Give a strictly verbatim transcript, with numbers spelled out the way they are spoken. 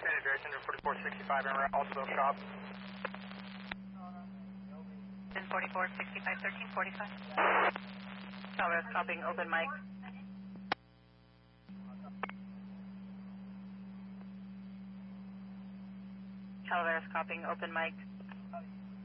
Trinity Direction forty-four sixty-five en route, Altamont shop. ten forty-four sixty-five thirteen forty-five. Calvert copying open mic. Calvert copying open mic.